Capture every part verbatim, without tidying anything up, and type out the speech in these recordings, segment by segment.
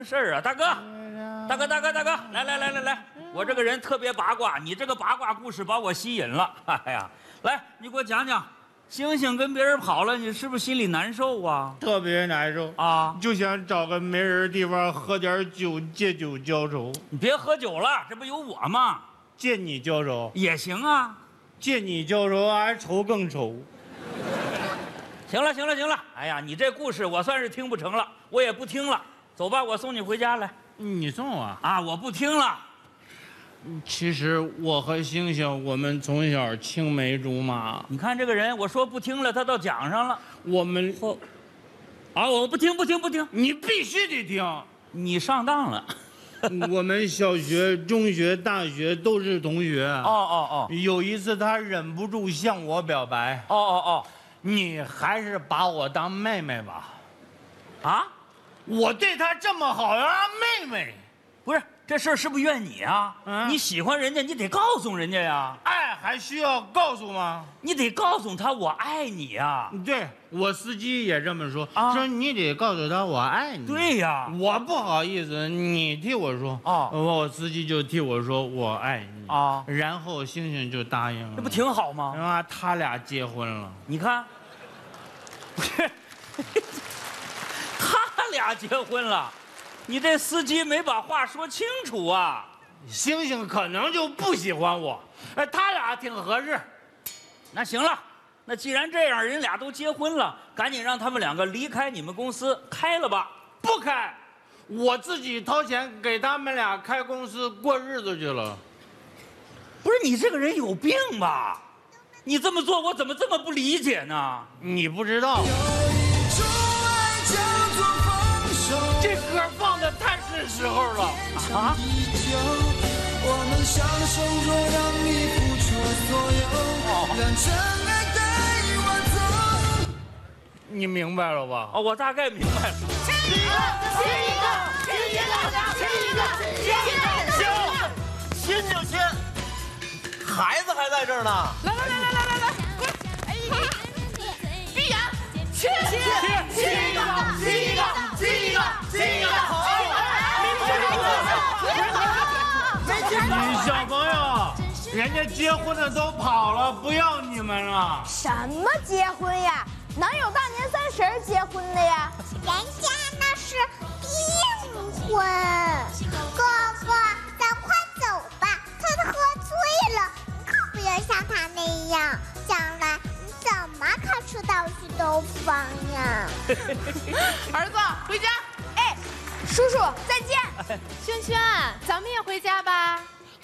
事儿啊，大哥，大哥，大哥，大哥，来来来来来，我这个人特别八卦，你这个八卦故事把我吸引了。哎呀，来，你给我讲讲，星星跟别人跑了，你是不是心里难受啊？ 特别难受啊， 就想找个没人的地方喝点酒，借酒浇愁。 你别喝酒了，这不有我吗？ 借你浇愁也行啊。 借你浇愁，还愁更愁。 行了，行了，行了，哎呀，你这故事我算是听不成了，我也不听了。走吧，我送你回家来。 你送我啊？我不听了。 其实我和星星，我们从小青梅竹马。 你看这个人，我说不听了，他倒讲上了。 我们， 哦，啊，我不听，不听，不听， 你必须得听。 你上当了。 我们小学、中学、大学都是同学。 哦哦哦。 有一次他忍不住向我表白。 哦哦哦。 你还是把我当妹妹吧。 啊？ 我对她这么好，要让妹妹。 不是，这事儿是不是怨你啊？ 嗯、 你喜欢人家，你得告诉人家呀。 爱还需要告诉吗？ 你得告诉他我爱你呀。 对，我司机也这么说，啊、说你得告诉他我爱你。 对呀， 我不好意思，你替我说。 哦， 我司机就替我说我爱你啊， 然后星星就答应了。 这不挺好吗？ 啊，他俩结婚了。 你看，不是，他俩结婚了。你这司机没把话说清楚啊！ 星星可能就不喜欢我，哎，他俩挺合适。 那行了，那既然这样，人俩都结婚了，赶紧让他们两个离开你们公司，开了吧。 不开，我自己掏钱给他们俩开公司过日子去了。 不是你这个人有病吧？你这么做，我怎么这么不理解呢？ 你不知道。这歌放的太是时候了啊！我们相守着，让你付出所有，让真爱带我走。你明白了吧？ 哦，我大概明白了。 亲一个，亲一个，亲一个，亲一个，亲一个， 亲就亲，孩子还在这儿呢。 来来来来来来来，过来！哎，闭眼，亲亲亲一个，亲一个，亲一个，亲一个，好。 你小朋友，人家结婚的都跑了，不要你们了。 什么结婚呀？哪有大年三十结婚的呀？ 人家那是订婚。哥哥，咱快走吧，他喝醉了，可不要像他那样，将来你怎么考出道去兜风呀？ 儿子，回家。 哎，叔叔再见。 轩轩，咱们也回家吧。 爷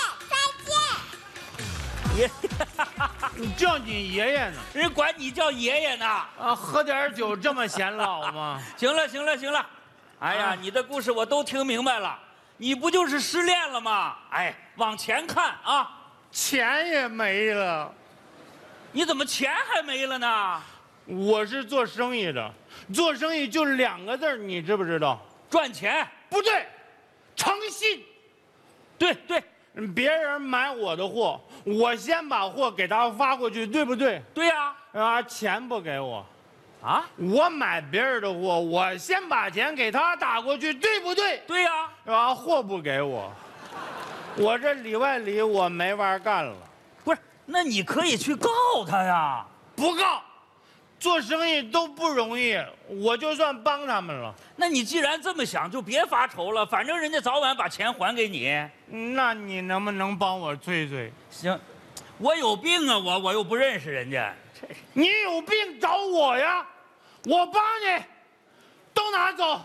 爷再见。 爷， 你叫你爷爷呢？ 人管你叫爷爷呢。 啊，喝点酒这么显老吗？ 行了，行了，行了。哎呀，啊、你的故事我都听明白了。你不就是失恋了吗？哎，往前看啊， 钱也没了。 你怎么钱还没了呢？ 我是做生意的，做生意就两个字，你知不知道？ 赚钱。 不对，诚信。 对对， 别人买我的货，我先把货给他发过去，对不对？ 对呀。 啊，钱不给我， 啊， 我买别人的货，我先把钱给他打过去，对不对？ 对呀。 啊，货不给我，我这里外里我没法干了。 不是，那你可以去告他呀。 不告。做生意都不容易，我就算帮他们了。 那你既然这么想，就别发愁了，反正人家早晚把钱还给你。 那你能不能帮我催催？ 行，我有病啊，我我又不认识人家。 你有病找我呀，我帮你，都拿走。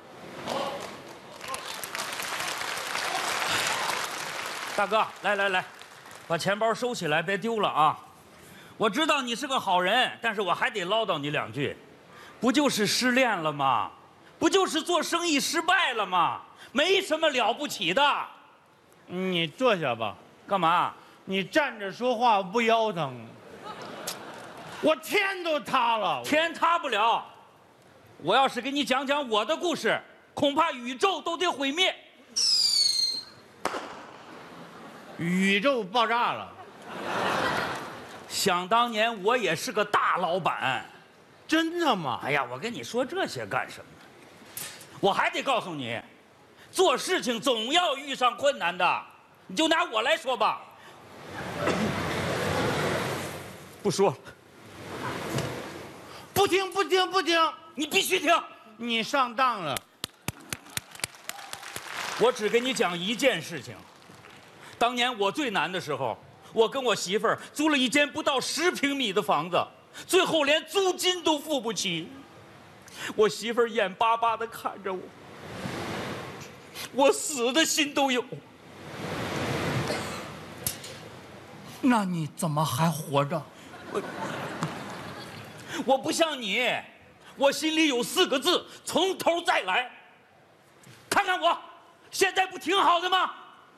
大哥，来来来，把钱包收起来，别丢了啊。我知道你是个好人，但是我还得唠叨你两句，不就是失恋了吗？不就是做生意失败了吗？没什么了不起的。 你坐下吧。 干嘛？ 你站着说话不腰疼？我天都塌了。 天塌不了。我要是给你讲讲我的故事，恐怕宇宙都得毁灭。 宇宙爆炸了。 想当年我也是个大老板。 真的吗？ 哎呀，我跟你说这些干什么？ 我还得告诉你，做事情总要遇上困难的。你就拿我来说吧，不说了， 不听不听不听， 你必须听。 你上当了。 我只跟你讲一件事情。当年我最难的时候，我跟我媳妇儿租了一间不到十平米的房子，最后连租金都付不起。我媳妇儿眼巴巴地看着我，我死的心都有。 那你怎么还活着？ 我我不像你，我心里有四个字：从头再来。看看我，现在不挺好的吗？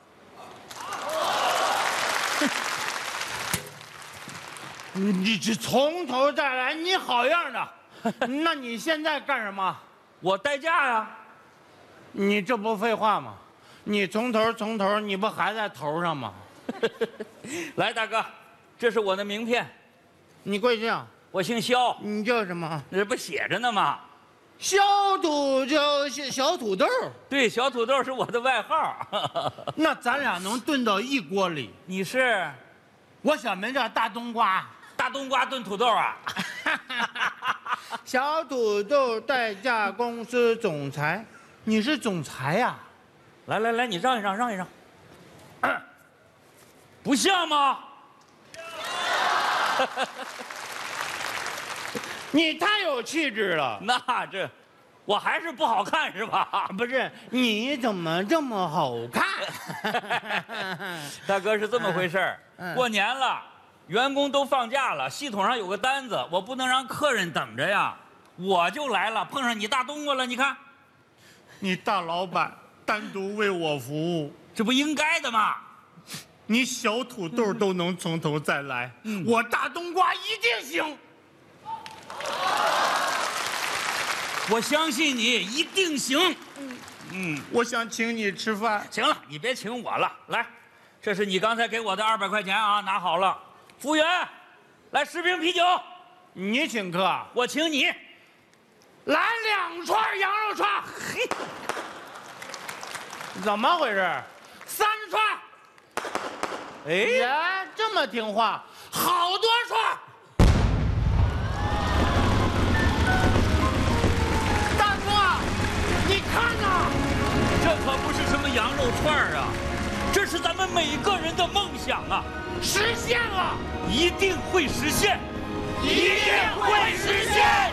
你这从头再来，你好样的！那你现在干什么？ 我代驾呀。 你这不废话吗？你从头从头，你不还在头上吗？ 来，大哥，这是我的名片。 你跪下。 我姓肖。 你叫什么？ 这不写着呢吗？ 小土叫小小土豆。 对，小土豆是我的外号。 那咱俩能炖到一锅里。 你是？ 我小名叫大冬瓜。 大冬瓜炖土豆啊。 小土豆代驾公司总裁，你是总裁呀？ 来来来，你让一让，让一让。不像吗？ 你太有气质了。 那这，我还是不好看是吧？ 不是，你怎么这么好看？ 大哥是这么回事儿，过年了，员工都放假了，系统上有个单子，我不能让客人等着呀，我就来了，碰上你大冬瓜了，你看， 你大老板单独为我服务， 这不应该的吗？ 你小土豆都能从头再来，嗯、我大冬瓜一定行。 我相信你一定行。 嗯嗯，我想请你吃饭。 行了，你别请我了。来，这是你刚才给我的二百块钱啊，拿好了。服务员，来十瓶啤酒。 你请客， 我请你。 来两串羊肉串。嘿，怎么回事？三串。哎呀，这么听话，好多串。大哥，你看呐， 这可不是什么羊肉串啊，这是咱们每个人的梦想啊， 实现了， 一定会实现， 一定会实现。